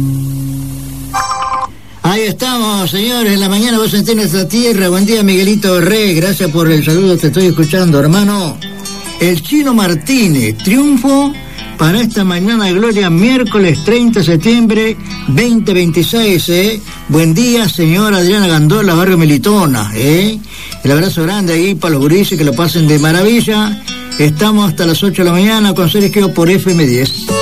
Ahí estamos, señores, en la mañana vos sentís nuestra tierra. Buen día, Miguelito Rey, gracias por el saludo, te estoy escuchando, hermano. El Chino Martínez, triunfo para esta mañana de gloria, miércoles 30 de septiembre 2026, Buen día, señora Adriana Gandola, barrio Melitona, El abrazo grande ahí para los gurises, que lo pasen de maravilla. Estamos hasta las 8 de la mañana con Sergio por FM10.